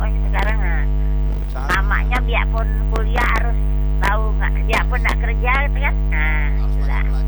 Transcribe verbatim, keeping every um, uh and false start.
pokoknya sekarang nah. Namanya biarpun kuliah harus tahu nggak, biarpun nggak kerja gitu kan. Nah, harus itulah. banyak